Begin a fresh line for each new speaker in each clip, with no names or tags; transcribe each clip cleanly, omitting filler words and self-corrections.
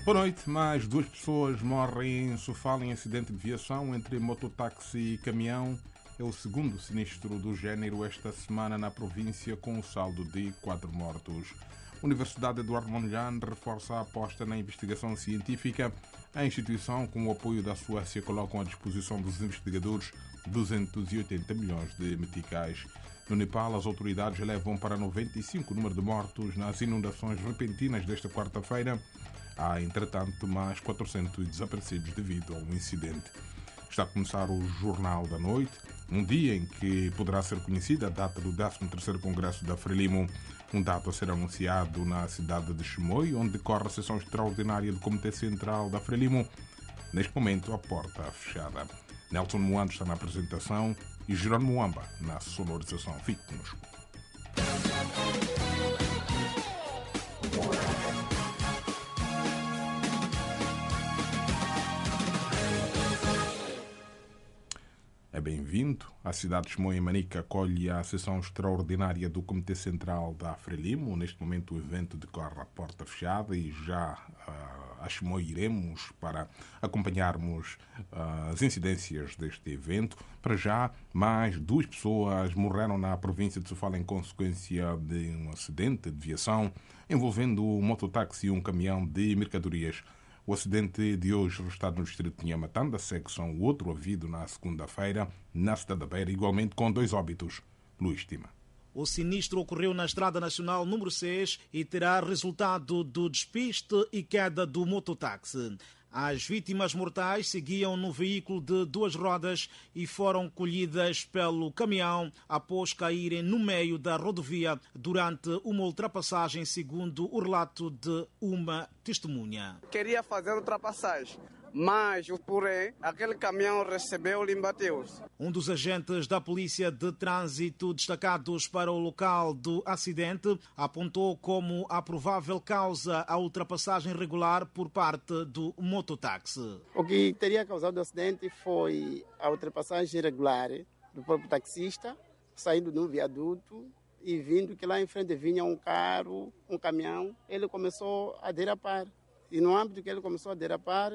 Boa noite. Mais 2 pessoas morrem em Sofala em acidente de viação entre mototáxi e caminhão. É o segundo sinistro do género esta semana na província, com um saldo de 4 mortos. A Universidade Eduardo Mondlane reforça a aposta na investigação científica. A instituição, com o apoio da Suécia, coloca à disposição dos investigadores 280 milhões de meticais. No Nepal, as autoridades elevam para 95 o número de mortos nas inundações repentinas desta quarta-feira. Há, entretanto, mais 400 desaparecidos devido ao incidente. Está a começar o Jornal da Noite, um dia em que poderá ser conhecida a data do 13º Congresso da Frelimo, um dado a ser anunciado na cidade de Chimoio, onde decorre a sessão extraordinária do Comitê Central da Frelimo. Neste momento, a porta fechada. Nelson Moando está na apresentação e Jerônimo Moamba na sonorização. Fique conosco. É bem-vindo. A cidade de Chimoio, em Manica, acolhe a sessão extraordinária do Comitê Central da Frelimo. Neste momento o evento decorre à porta fechada e já a Chimoio iremos para acompanharmos as incidências deste evento. Para já, mais 2 pessoas morreram na província de Sofala em consequência de um acidente de viação envolvendo um mototáxi e um caminhão de mercadorias. O acidente de hoje, registrado no distrito de Nhamatanda, segue-se a um outro havido na segunda-feira, na cidade da Beira, igualmente com 2 óbitos. Luís Tima.
O sinistro ocorreu na Estrada Nacional número 6 e terá resultado do despiste e queda do mototáxi. As vítimas mortais seguiam no veículo de 2 rodas e foram colhidas pelo caminhão após caírem no meio da rodovia durante uma ultrapassagem, segundo o relato de uma testemunha.
Queria fazer ultrapassagem, mas, porém, aquele caminhão recebeu e bateu.
Um dos agentes da Polícia de Trânsito destacados para o local do acidente apontou como a provável causa a ultrapassagem irregular por parte do mototáxi.
O que teria causado o acidente foi a ultrapassagem irregular do próprio taxista, saindo de um viaduto e vindo que lá em frente vinha um carro, um caminhão. Ele começou a derrapar e no âmbito que ele começou a derrapar,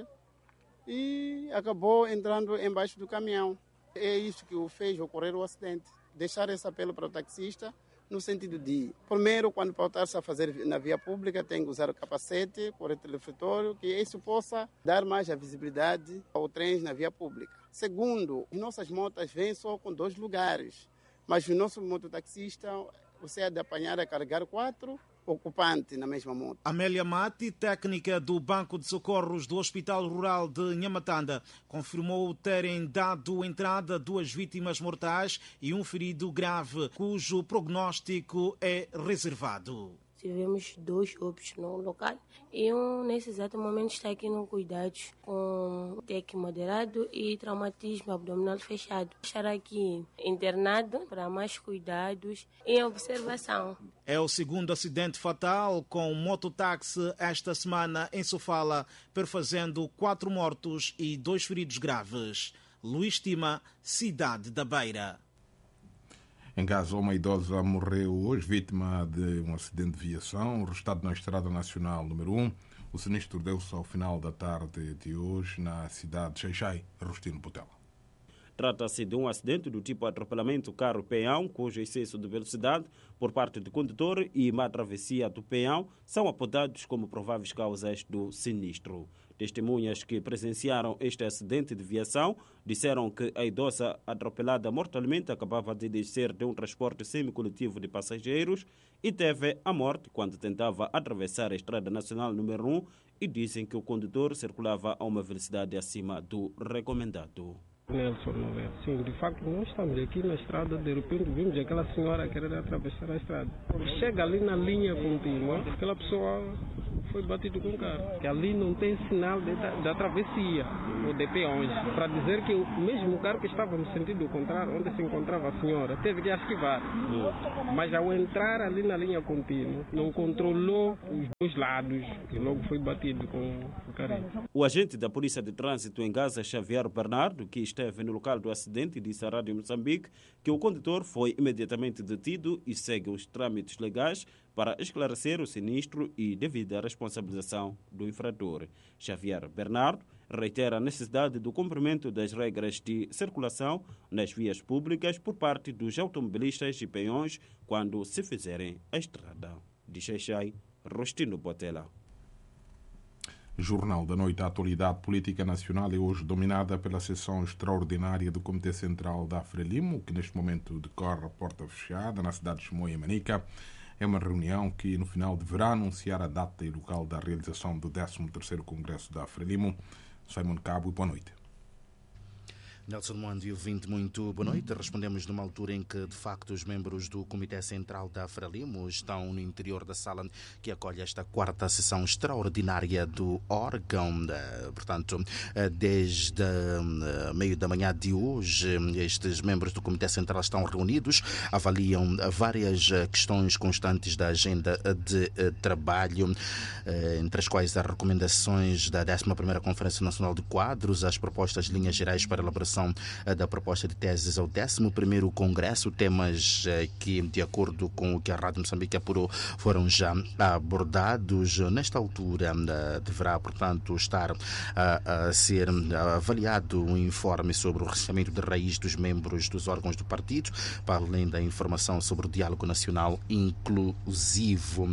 e acabou entrando embaixo do caminhão. É isso que o fez ocorrer o acidente. Deixar esse apelo para o taxista no sentido de, primeiro, quando pautar-se a fazer na via pública, tem que usar o capacete, corrente refletório, que isso possa dar mais a visibilidade ao trem na via pública. Segundo, as nossas motas vêm só com 2 lugares, mas o nosso mototaxista, você é de apanhar a carregar 4 ocupante na mesma moto.
Amélia Mati, técnica do Banco de Socorros do Hospital Rural de Nhamatanda, confirmou terem dado entrada a 2 vítimas mortais e um ferido grave, cujo prognóstico é reservado.
Tivemos 2 óbitos no local e um, nesse exato momento, está aqui no cuidados com TEC moderado e traumatismo abdominal fechado. Estará aqui internado para mais cuidados e observação.
É o segundo acidente fatal com mototáxi esta semana em Sofala, perfazendo 4 mortos e 2 feridos graves. Luís Tima, cidade da Beira.
Em Gaza, uma idosa morreu hoje, vítima de um acidente de viação, registrado na Estrada Nacional número 1. O sinistro deu-se ao final da tarde de hoje na cidade de Xai-Xai, Rostino Botella.
Trata-se de um acidente do tipo atropelamento carro-peão, cujo excesso de velocidade por parte do condutor e má travessia do peão são apontados como prováveis causas do sinistro. Testemunhas que presenciaram este acidente de viação disseram que a idosa atropelada mortalmente acabava de descer de um transporte semicoletivo de passageiros e teve a morte quando tentava atravessar a Estrada Nacional número 1 e dizem que o condutor circulava a uma velocidade acima do recomendado.
Nelson Novel. Sim, de facto, nós estamos aqui na estrada, de repente vimos aquela senhora querer atravessar a estrada. Chega ali na linha contínua, aquela pessoa foi batido com o carro. Que ali não tem sinal da travessia ou de peões. Para dizer que o mesmo carro que estava no sentido contrário, onde se encontrava a senhora, teve que esquivar. Mas ao entrar ali na linha contínua, não controlou os 2 lados e logo foi batido com o carrinho.
O agente da Polícia de Trânsito em Gaza, Xavier Bernardo, que esteve no local do acidente, disse à Rádio Moçambique que o condutor foi imediatamente detido e segue os trâmites legais para esclarecer o sinistro e devida responsabilização do infrator. Xavier Bernardo reitera a necessidade do cumprimento das regras de circulação nas vias públicas por parte dos automobilistas e peões quando se fizerem a estrada. De Xaixai, Rostino Botella.
Jornal da Noite, a atualidade política nacional é hoje dominada pela sessão extraordinária do Comitê Central da Frelimo, que neste momento decorre a porta fechada na cidade de Chimoio e Manica. É uma reunião que no final deverá anunciar a data e local da realização do 13º Congresso da Frelimo. Simon Cabo, boa noite.
Nelson Moando e ouvinte, muito boa noite. Respondemos numa altura em que, de facto, os membros do Comitê Central da Frelimo estão no interior da sala que acolhe esta 4ª sessão extraordinária do órgão. Portanto, desde meio da manhã de hoje, estes membros do Comitê Central estão reunidos, avaliam várias questões constantes da agenda de trabalho, entre as quais as recomendações da 11ª Conferência Nacional de Quadros, as propostas de linhas gerais para a elaboração da proposta de teses ao 11º Congresso, temas que, de acordo com o que a Rádio Moçambique apurou, foram já abordados. Nesta altura, deverá, portanto, estar a ser avaliado um informe sobre o registramento de raiz dos membros dos órgãos do partido, para além da informação sobre o diálogo nacional inclusivo.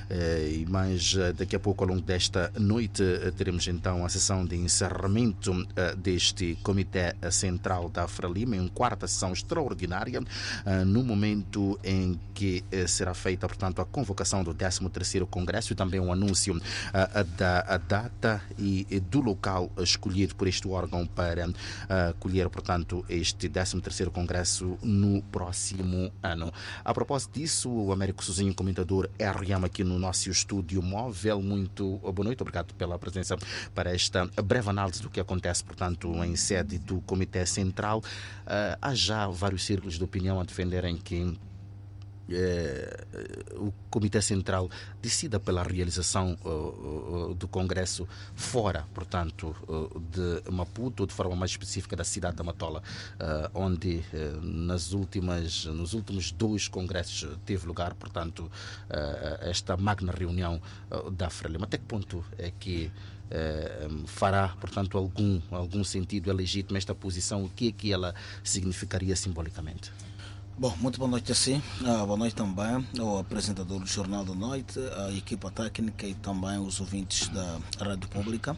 Mas daqui a pouco, ao longo desta noite, teremos então a sessão de encerramento deste Comitê Central da Frelimo, em 4ª sessão extraordinária, no momento em que será feita, portanto, a convocação do 13º Congresso e também um anúncio da data e do local escolhido por este órgão para acolher, portanto, este 13º Congresso no próximo ano. A propósito disso, o Américo Sozinho, comentador RM aqui no nosso estúdio móvel. Muito boa noite, obrigado pela presença para esta breve análise do que acontece, portanto, em sede do Comitê Central. Há já vários círculos de opinião a defenderem que o Comitê Central decida pela realização do Congresso fora, portanto, de Maputo, de forma mais específica da cidade da Matola, onde nos últimos 2 congressos teve lugar, portanto, esta magna reunião da Frelimo. Até que ponto é que fará, portanto, algum sentido? É legítima esta posição? O que é que ela significaria simbolicamente?
Bom, muito boa noite assim. Boa noite também ao apresentador do Jornal da Noite, a equipa técnica e também os ouvintes da Rádio Pública.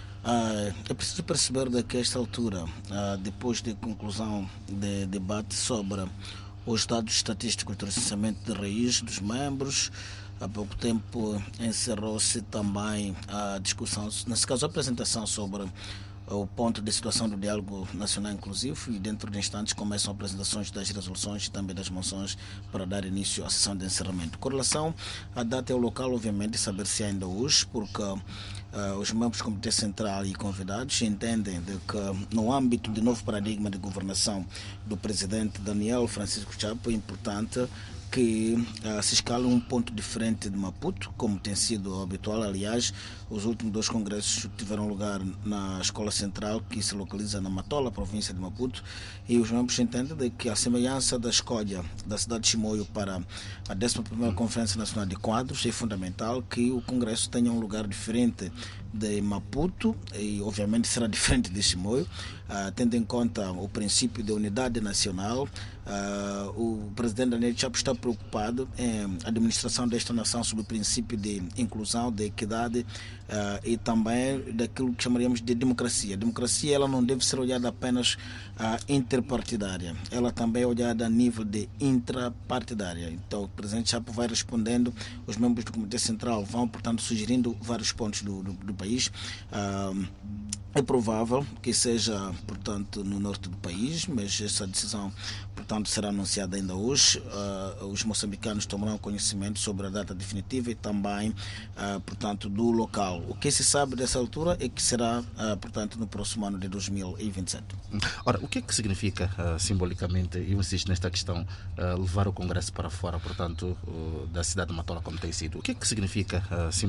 É preciso perceber que a esta altura, depois da conclusão do debate sobre os dados estatísticos do recenseamento de raiz dos membros, há pouco tempo encerrou-se também a discussão, nesse caso a apresentação sobre o ponto de situação do diálogo nacional inclusivo, e dentro de instantes começam apresentações das resoluções e também das moções para dar início à sessão de encerramento. Com relação à data e ao local, obviamente saber-se ainda hoje, porque os membros do Comitê Central e convidados entendem de que no âmbito do novo paradigma de governação do presidente Daniel Francisco Chapo é importante que se escala um ponto diferente de Maputo, como tem sido habitual. Aliás, os últimos 2 congressos tiveram lugar na Escola Central, que se localiza na Matola, província de Maputo, e os membros entendem de que a semelhança da escolha da cidade de Chimoio para a 11ª Conferência Nacional de Quadros é fundamental que o congresso tenha um lugar diferente de Maputo e obviamente será diferente de Chimoio, tendo em conta o princípio de unidade nacional. O presidente Daniel Chapo está preocupado em administração desta nação sob o princípio de inclusão, de equidade e também daquilo que chamaríamos de democracia. A democracia, ela não deve ser olhada apenas interpartidária, ela também é olhada a nível de intrapartidária. Então o presidente Chapo vai respondendo, os membros do Comitê Central vão, portanto, sugerindo vários pontos do país. É provável que seja, portanto, no norte do país, mas essa decisão, portanto, será anunciada ainda hoje. Os moçambicanos tomarão conhecimento sobre a data definitiva e também, portanto, do local. O que se sabe dessa altura é que será, portanto, no próximo ano de 2027.
Ora, o que é que significa simbolicamente, eu insisto nesta questão, levar o Congresso para fora, portanto, da cidade de Matola, como tem sido? O que é que significa simbolicamente